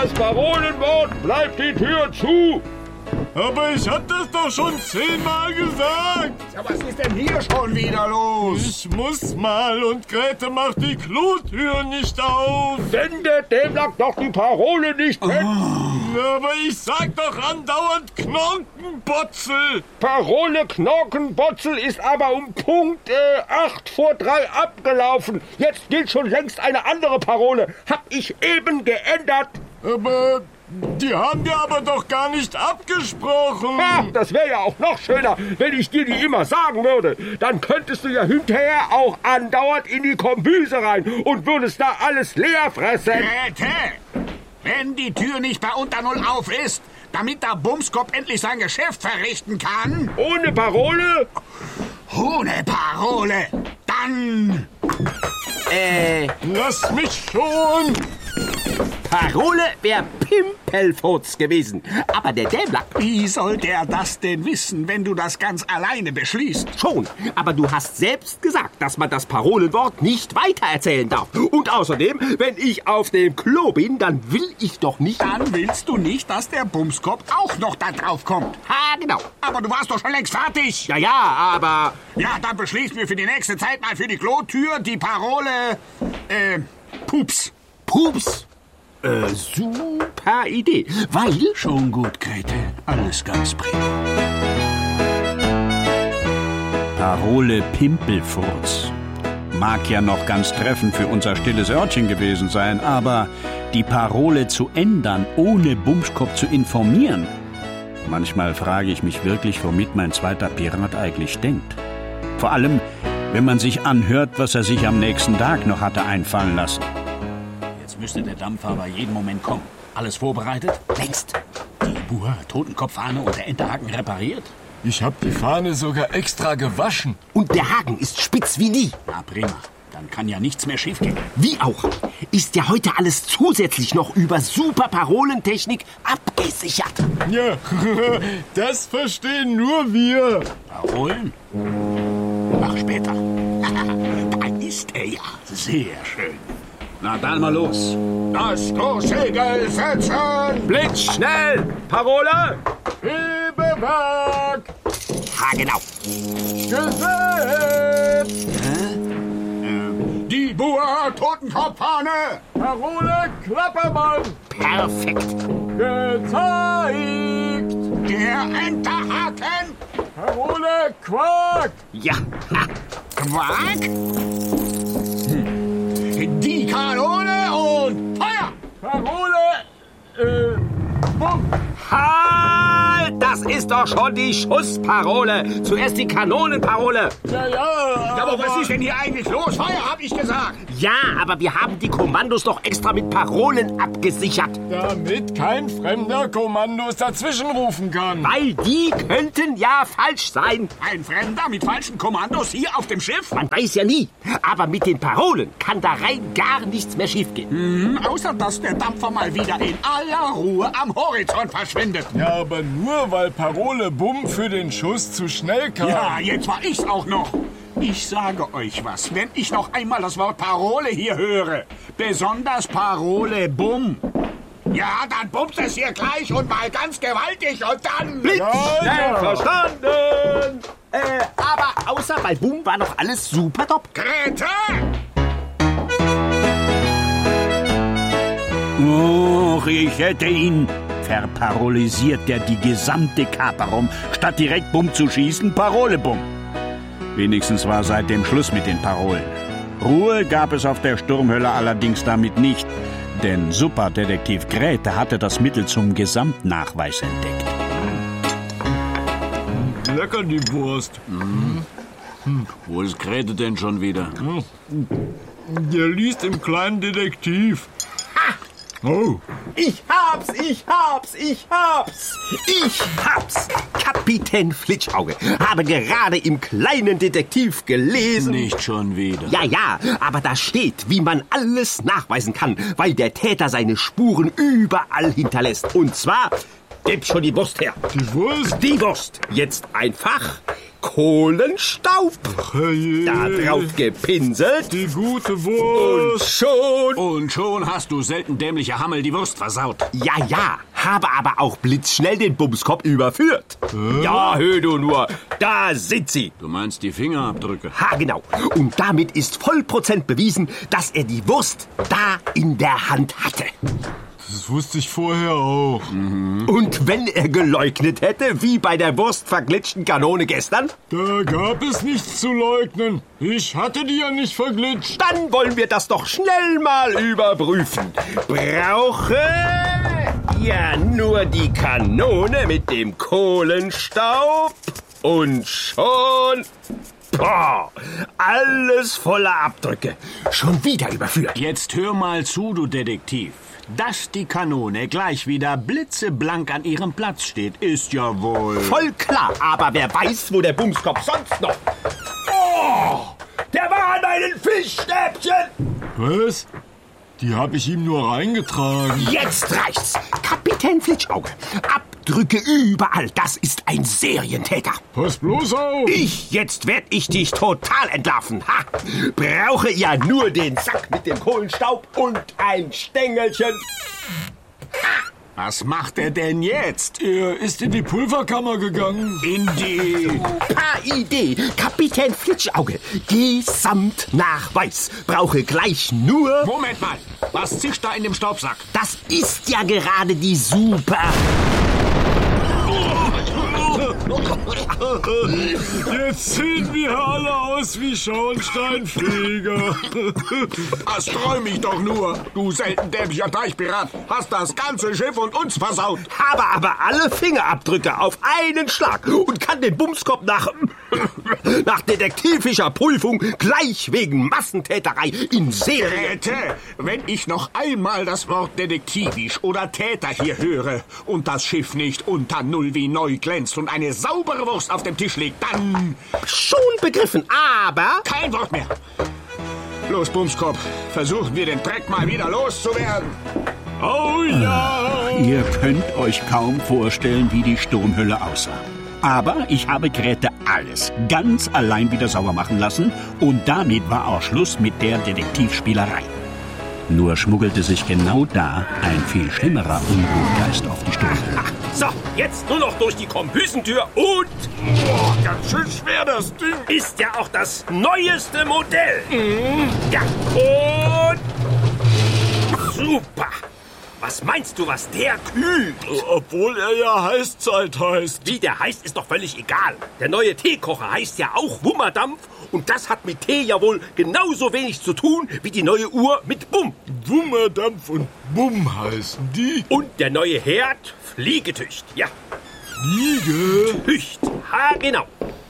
das Parolenwort bleibt die Tür zu. Aber ich hab das doch schon 10-mal gesagt. Ja, was ist denn hier schon wieder los? Ich muss mal und Grete macht die Klotür nicht auf. Denn der Dämlack doch die Parole nicht kennt. Aber ich sag doch andauernd Knorkenbotzel. Parole Knorkenbotzel ist aber um Punkt 8 vor 3 abgelaufen. Jetzt gilt schon längst eine andere Parole. Hab ich eben geändert. Aber die haben wir aber doch gar nicht abgesprochen. Ha, das wäre ja auch noch schöner, wenn ich dir die immer sagen würde. Dann könntest du ja hinterher auch andauernd in die Kombüse rein und würdest da alles leer fressen. Grete, wenn die Tür nicht bei unter 0 auf ist, damit der Bumskopf endlich sein Geschäft verrichten kann. Ohne Parole? Ohne Parole. Dann... Lass mich schon. Parole wäre Pimpelfurz gewesen. Aber der Dämlack... Wie soll der das denn wissen, wenn du das ganz alleine beschließt? Schon, aber du hast selbst gesagt, dass man das Parolenwort nicht weitererzählen darf. Und außerdem, wenn ich auf dem Klo bin, dann will ich doch nicht... Dann willst du nicht, dass der Bumskopf auch noch da drauf kommt. Ha, genau. Aber du warst doch schon längst fertig. Ja, aber... Ja, dann beschließen wir für die nächste Zeit mal für die Klotür die Parole... Pups. Pups. Super Idee. Weil... Schon gut, Grete. Alles ganz prima. Parole Pimpelfurz. Mag ja noch ganz treffend für unser stilles Örtchen gewesen sein, aber die Parole zu ändern, ohne Bumskopf zu informieren... Manchmal frage ich mich wirklich, womit mein zweiter Pirat eigentlich denkt. Vor allem, wenn man sich anhört, was er sich am nächsten Tag noch hatte einfallen lassen. Jetzt müsste der Dampfer aber jeden Moment kommen. Alles vorbereitet? Längst. Die Buhr, Totenkopfhahne und der Enterhaken repariert? Ich hab die Fahne sogar extra gewaschen. Und der Haken ist spitz wie nie. Na prima. Dann kann ja nichts mehr schiefgehen. Wie auch. Ist ja heute alles zusätzlich noch über Super-Parolentechnik abgesichert. Ja, das verstehen nur wir. Parolen? Mach später. Da ist er ja. Sehr schön. Na dann mal los. Das Stoßsegel setzen! Blitzschnell! Parole! Hebewerk! Ha, genau. Gesetzt! Die Buhr, Totenkopfhahne! Parole Klappermann! Perfekt. Gezeigt! Der Enterhaken! Parole Quark! Ja. Ha. Quark? Die Kanone und Feuer! Parole, Bumm! Halt! Das ist doch schon die Schussparole. Zuerst die Kanonenparole. Ja, Ja, aber was ist denn hier eigentlich los? Feuer, hab ich gesagt! Ja, aber wir haben die Kommandos doch extra mit Parolen abgesichert. damit kein Fremder Kommandos dazwischenrufen kann. Weil die könnten ja falsch sein. Ein Fremder mit falschen Kommandos hier auf dem Schiff? Man weiß ja nie. Aber mit den Parolen kann da rein gar nichts mehr schiefgehen. Außer dass der Dampfer mal wieder in aller Ruhe am Horizont verschwindet. Ja, aber nur weil Parole Bumm für den Schuss zu schnell kam. Ja, jetzt war ich's auch noch. Ich sage euch was, wenn ich noch einmal das Wort Parole hier höre, besonders Parole Bumm, ja, dann bummt es hier gleich und mal ganz gewaltig und dann... Schnell verstanden! Aber außer bei Boom war noch alles super top. Grete! Och, ich hätte ihn. Verparolisiert der die gesamte Kaperung, statt direkt Bumm zu schießen, Parole Bumm. Wenigstens war seitdem Schluss mit den Parolen. Ruhe gab es auf der Sturmhölle allerdings damit nicht, denn Superdetektiv Grete hatte das Mittel zum Gesamtnachweis entdeckt. Lecker die Wurst. Wo ist Grete denn schon wieder? Der liest im kleinen Detektiv. Oh, Ich hab's! Kapitän Flitschauge habe gerade im kleinen Detektiv gelesen. Nicht schon wieder. Ja, aber da steht, wie man alles nachweisen kann, weil der Täter seine Spuren überall hinterlässt. Und zwar, gib schon die Wurst her. die Wurst? Die Wurst. Jetzt einfach Kohlenstaub. Herrje. Da drauf gepinselt. Die gute Wurst. Und schon hast du selten dämliche Hammel die Wurst versaut. Ja, habe aber auch blitzschnell den Bumskopf überführt. Ja, hör du nur, da sind sie. Du meinst die Fingerabdrücke? Ha, genau. Und damit ist vollprozent bewiesen, dass er die Wurst da in der Hand hatte. Das wusste ich vorher auch. Und wenn er geleugnet hätte, wie bei der wurstverglitschten Kanone gestern, Da gab es nichts zu leugnen. Ich hatte die ja nicht verglitscht. dann wollen wir das doch schnell mal überprüfen. Brauche ja nur die Kanone mit dem Kohlenstaub und schon... Boah, alles voller Abdrücke. Schon wieder überführt. Jetzt hör mal zu, du Detektiv. Dass die Kanone gleich wieder blitzeblank an ihrem Platz steht, ist ja wohl... Voll klar, aber wer weiß, wo der Bumskopf sonst noch... Oh, der war an meinen Fischstäbchen! Was? Die habe ich ihm nur reingetragen. Jetzt reicht's. Kapitän Flitschauge. Abdrücke überall. Das ist ein Serientäter. Pass bloß auf. Jetzt werd ich dich total entlarven. Ha. Brauche ja nur den Sack mit dem Kohlenstaub und ein Stängelchen. Was macht er denn jetzt? Er ist in die Pulverkammer gegangen. In die... Super Idee. Kapitän Flitschauge. Gesamtnachweis. Brauche gleich nur... Moment mal. Was zischt da in dem Staubsack? Das ist ja gerade die Super... Jetzt sehen wir alle aus wie Schornsteinfeger. Das träum ich doch nur. Du selten dämlicher Teichpirat. Hast das ganze Schiff und uns versaut. Habe aber alle Fingerabdrücke auf einen Schlag und kann den Bumskopf nach detektivischer Prüfung gleich wegen Massentäterei in Serie... Grete, wenn ich noch einmal das Wort detektivisch oder Täter hier höre und das Schiff nicht unter Null wie neu glänzt und eine saubere Wurst auf dem Tisch liegt, dann... Schon begriffen, aber... Kein Wort mehr. Los, Bumskopf, versuchen wir den Dreck mal wieder loszuwerden. Oh ja. Ihr könnt euch kaum vorstellen, wie die Sturmhülle aussah. Aber ich habe Grete alles ganz allein wieder sauber machen lassen und damit war auch Schluss mit der Detektivspielerei. Nur schmuggelte sich genau da ein viel schlimmerer Unglückgeist auf die Sturmhülle. So, jetzt nur noch durch die Kombüsentür und... Boah, ganz schön schwer das Ding. Ist ja auch das neueste Modell. Ja, und... Super. Was meinst du, was der kühlt? Obwohl er ja Heißzeit heißt. Wie der heißt, ist doch völlig egal. Der neue Teekocher heißt ja auch Wummerdampf und das hat mit Tee ja wohl genauso wenig zu tun wie die neue Uhr mit Bumm. Wummerdampf und Bumm heißen die. Und der neue Herd Fliegetücht. Ja, Fliege. Tücht. Ha, genau.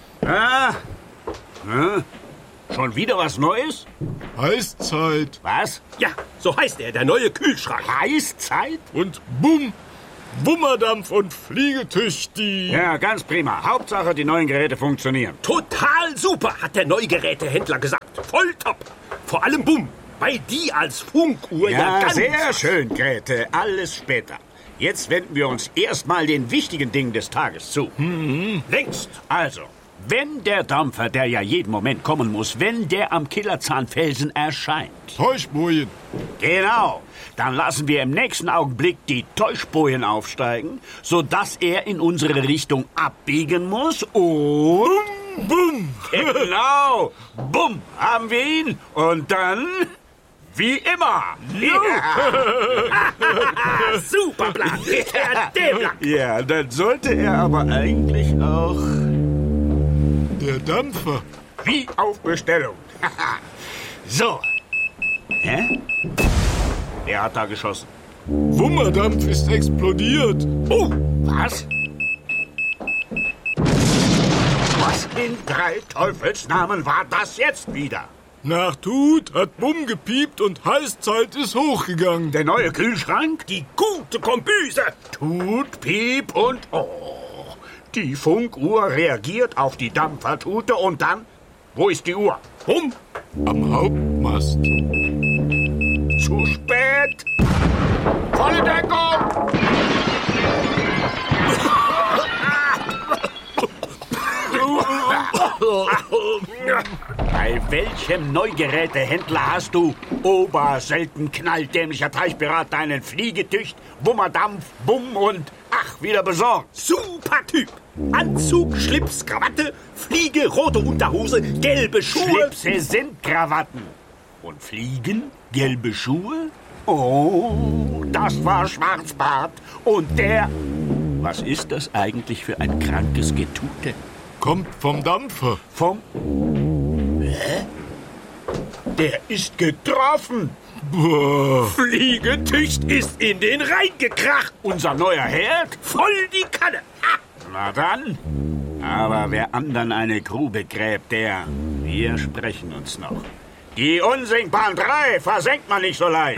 Schon wieder was Neues? Heißzeit Was? Ja, so heißt er, der neue Kühlschrank. Heißzeit? und Bumm. Wummerdampf und Fliegetüchti. Ja, ganz prima. Hauptsache, die neuen Geräte funktionieren. Total super, hat der Neugerätehändler gesagt. Voll top. Vor allem Bumm, weil die als Funkuhr ja ganz... sehr schön, Grete. Alles später. Jetzt wenden wir uns erstmal den wichtigen Dingen des Tages zu. Längst. Also, wenn der Dampfer, der ja jeden Moment kommen muss, wenn der am Killerzahnfelsen erscheint. Täuschbojen. Genau. Dann lassen wir im nächsten Augenblick die Täuschbojen aufsteigen, sodass er in unsere Richtung abbiegen muss und... Bumm. Genau. Bumm, haben wir ihn. Und dann... Wie immer. Super Plan. Der Plan. Ja, dann sollte er aber eigentlich auch... Der Dampfer. Wie auf Bestellung. So. Hä? Wer hat da geschossen? Wummerdampf ist explodiert. Oh, was? Was in drei Teufelsnamen war das jetzt wieder? Nach Tut hat Bumm gepiept und Heißzeit ist hochgegangen. Der neue Kühlschrank? Die gute Kombüse. Tut, Piep und... Oh, die Funkuhr reagiert auf die Dampfertute und dann... Wo ist die Uhr? Bumm. Am Hauptmast. Zu spät. Volle Deckung. Bei welchem Neugerätehändler hast du, oberselten knalldämlicher Teichpirat, deinen Fliegetücht, Wummerdampf, Bumm und wieder besorgt? Super Typ. Anzug, Schlips, Krawatte, Fliege, rote Unterhose, gelbe Schuhe. Schlipse sind Krawatten. Und Fliegen? Gelbe Schuhe? Oh, das war Schwarzbart. Und der... Was ist das eigentlich für ein krankes Getute? Kommt vom Dampfer. Vom... Hä? Der ist getroffen. Boah. Fliegetücht ist in den Rhein gekracht. Unser neuer Herd? Voll die Kanne. Ha! Na dann. Aber wer anderen eine Grube gräbt, der... Wir sprechen uns noch. Die unsinkbaren 3 versenkt man nicht so leicht.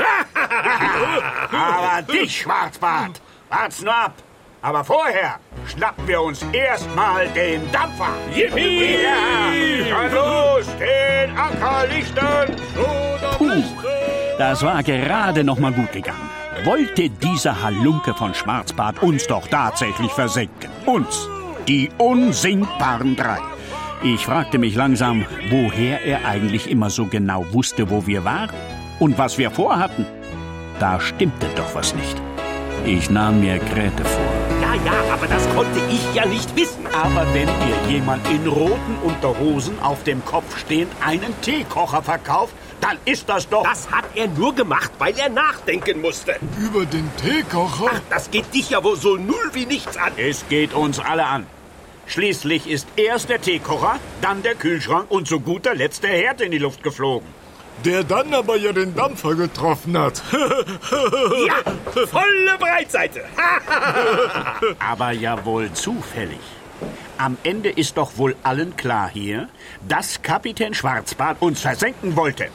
Aber dich, Schwarzbart, wart's nur ab. Aber vorher schnappen wir uns erstmal den Dampfer. Yippie! Ja, dann los, den Anker lichten. Puh, das war gerade noch mal gut gegangen. Wollte dieser Halunke von Schwarzbart uns doch tatsächlich versenken. Uns, die unsinkbaren 3. Ich fragte mich langsam, woher er eigentlich immer so genau wusste, wo wir waren und was wir vorhatten. Da stimmte doch was nicht. Ich nahm mir Grete vor. Ja, aber das konnte ich ja nicht wissen. Aber wenn dir jemand in roten Unterhosen auf dem Kopf stehend einen Teekocher verkauft, dann ist das doch... Das hat er nur gemacht, weil er nachdenken musste. Über den Teekocher? Ach, das geht dich ja wohl so null wie nichts an. Es geht uns alle an. Schließlich ist erst der Teekocher, dann der Kühlschrank und zu guter Letzt der Herd in die Luft geflogen. Der dann aber ja den Dampfer getroffen hat. Ja, volle Breitseite. Aber ja wohl zufällig. Am Ende ist doch wohl allen klar hier, dass Kapitän Schwarzbart uns versenken wollte.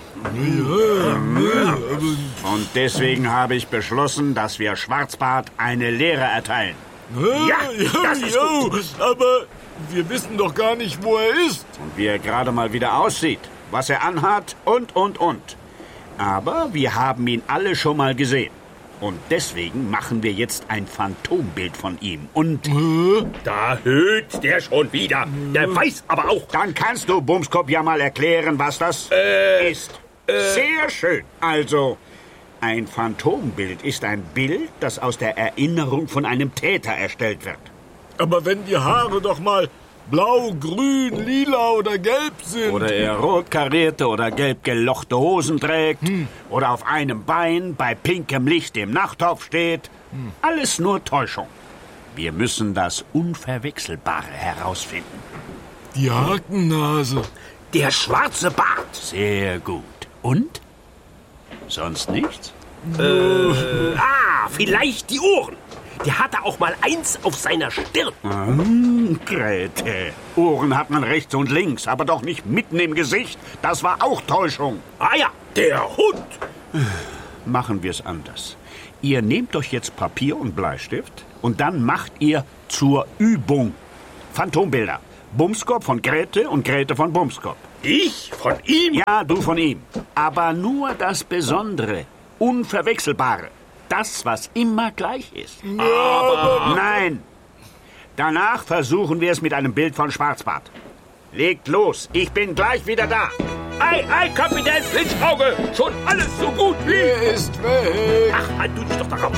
Und deswegen habe ich beschlossen, dass wir Schwarzbart eine Lehre erteilen. Ja, das ist gut. Aber wir wissen doch gar nicht, wo er ist. Und wie er gerade mal wieder aussieht, was er anhat und. Aber wir haben ihn alle schon mal gesehen. Und deswegen machen wir jetzt ein Phantombild von ihm. Und... Da höht der schon wieder. Der weiß aber auch... Dann kannst du, Bumskopf, ja mal erklären, was das ist. Sehr schön. Also, ein Phantombild ist ein Bild, das aus der Erinnerung von einem Täter erstellt wird. Aber wenn die Haare doch mal blau, grün, lila oder gelb sind. Oder er rot karierte oder gelb gelochte Hosen trägt. Oder auf einem Bein bei pinkem Licht im Nachttopf steht. Alles nur Täuschung. Wir müssen das Unverwechselbare herausfinden. Die Hakennase. Der schwarze Bart. Sehr gut. Und? Sonst nichts? Vielleicht die Ohren. Der hatte auch mal eins auf seiner Stirn. Grete. Ohren hat man rechts und links, aber doch nicht mitten im Gesicht. Das war auch Täuschung. Ah ja, der Hund. Machen wir es anders. Ihr nehmt euch jetzt Papier und Bleistift und dann macht ihr zur Übung Phantombilder. Bumskopf von Grete und Grete von Bumskopf. Ich von ihm? Ja, du von ihm. Aber nur das Besondere, Unverwechselbare. Das, was immer gleich ist. Aber... Nein. Danach versuchen wir es mit einem Bild von Schwarzbart. Legt los. Ich bin gleich wieder da. Ei, Kapitän Flitzauge. Schon alles so gut wie... Er ist weg. Ach, halt du dich doch da raus.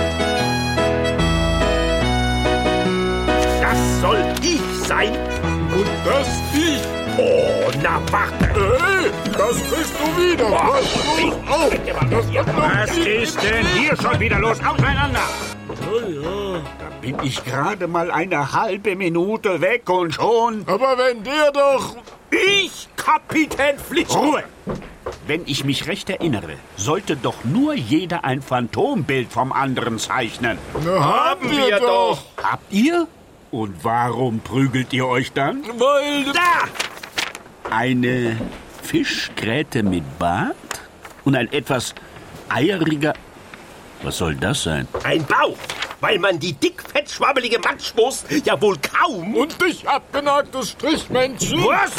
Das soll ich sein? Und das ich. Oh, na warte. Hey, das bist du wieder. Pass bloß auf. Was ist denn hier schon wieder los? Auseinander! Ja. Da bin ich gerade mal eine halbe Minute weg und schon... Aber wenn der doch... Ich, Kapitän Flitzauge. Ruhe! Wenn ich mich recht erinnere, sollte doch nur jeder ein Phantombild vom anderen zeichnen. Na, haben wir doch. Habt ihr? Und warum prügelt ihr euch dann? Weil... Da! Eine Fischgräte mit Bart und ein etwas eieriger... Was soll das sein? Ein Bauch, weil man die dickfettschwabbelige Matschwurst ja wohl kaum... Und dich abgenagtes Strichmännchen. Was?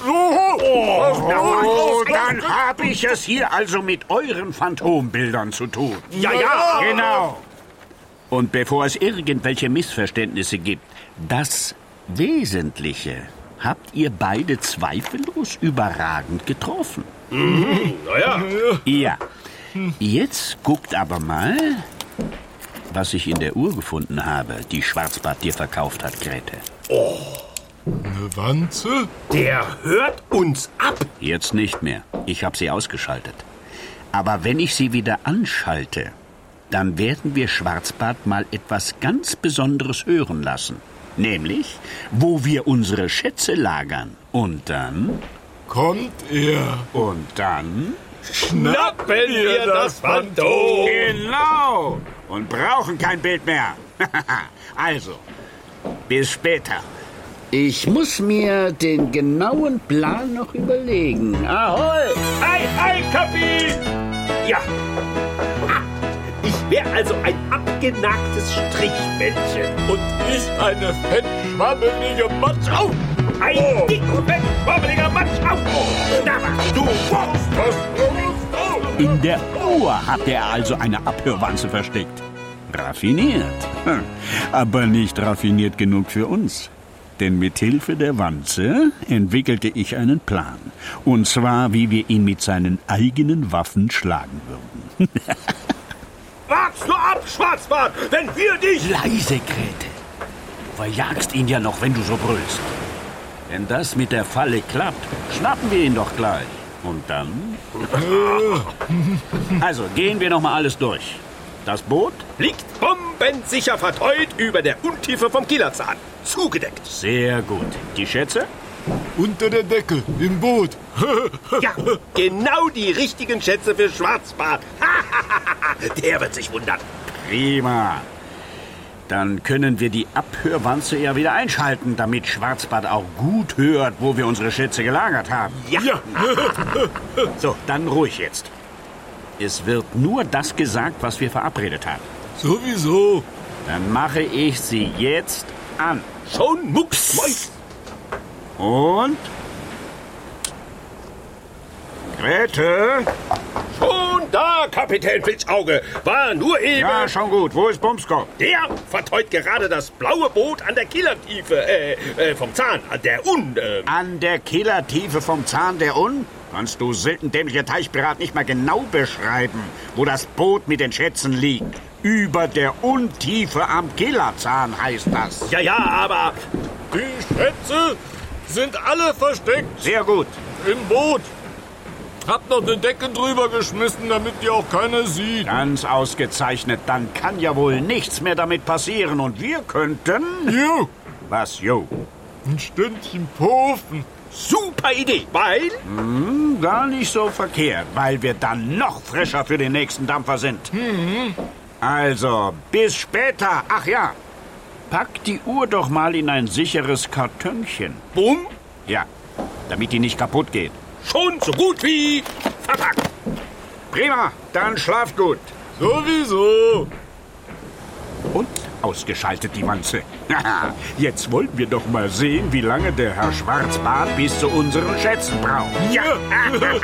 Oh, dann hab ich es hier also mit euren Phantombildern zu tun. Ja. Genau. Und bevor es irgendwelche Missverständnisse gibt, das Wesentliche habt ihr beide zweifellos überragend getroffen. Naja. Ja. Jetzt guckt aber mal, was ich in der Uhr gefunden habe, die Schwarzbart dir verkauft hat, Grete. Eine Wanze? Der hört uns ab. Jetzt nicht mehr. Ich habe sie ausgeschaltet. Aber wenn ich sie wieder anschalte, dann werden wir Schwarzbart mal etwas ganz Besonderes hören lassen. Nämlich, wo wir unsere Schätze lagern. Und dann... Kommt er. Und dann... Schnappen wir das Phantom. Genau. Und brauchen kein Bild mehr. Also, bis später. Ich muss mir den genauen Plan noch überlegen. Ahoi! Ei, Kapi! Ja. Ich wäre also ein abgenagtes Strichmännchen. Und ich eine fettschwabbelige Matschau. Ein dick und fettschwabbeliger Matschau. Da machst du Wurst. In der Uhr hat er also eine Abhörwanze versteckt. Raffiniert. Aber nicht raffiniert genug für uns. Denn mit Hilfe der Wanze entwickelte ich einen Plan. Und zwar, wie wir ihn mit seinen eigenen Waffen schlagen würden. Wagst du ab, Schwarzbart, wenn wir dich... Leise, Grete. Du verjagst ihn ja noch, wenn du so brüllst. Wenn das mit der Falle klappt, schnappen wir ihn doch gleich. Und dann? Also, gehen wir noch mal alles durch. Das Boot? Liegt bombensicher verteut über der Untiefe vom Kielerzahn. Zugedeckt. Sehr gut. Die Schätze? Unter der Decke, im Boot. Ja, genau die richtigen Schätze für Schwarzbart. Der wird sich wundern. Prima. Dann können wir die Abhörwanze ja wieder einschalten, damit Schwarzbart auch gut hört, wo wir unsere Schätze gelagert haben. Ja. So, dann ruhig jetzt. Es wird nur das gesagt, was wir verabredet haben. Sowieso. Dann mache ich sie jetzt an. Schon mucksmäus. Und? Grete? Schon da, Kapitän Filzauge. War nur eben... Ja, schon gut. Wo ist Bumskopf? Der verteut gerade das blaue Boot an der Killertiefe, vom Zahn, An der Killertiefe vom Zahn der Un? Kannst du dämliche Teichpirat nicht mal genau beschreiben, wo das Boot mit den Schätzen liegt? Über der Untiefe am Killerzahn heißt das. Ja, aber... Die Schätze sind alle versteckt. Sehr gut. Im Boot. Hab noch eine Decke drüber geschmissen, damit die auch keiner sieht. Ganz ausgezeichnet. Dann kann ja wohl nichts mehr damit passieren. Und wir könnten... Jo. Was, jo? Ein Stündchen pofen. Super Idee, weil... Gar nicht so verkehrt, weil wir dann noch frischer für den nächsten Dampfer sind. Also, bis später. Ach ja, pack die Uhr doch mal in ein sicheres Kartönchen. Bumm, Ja, damit die nicht kaputt geht. schon so gut wie verpackt. Prima, dann schlaf gut. Sowieso. Und ausgeschaltet die Wanze. Jetzt wollen wir doch mal sehen, wie lange der Herr Schwarzbart bis zu unseren Schätzen braucht. Ja.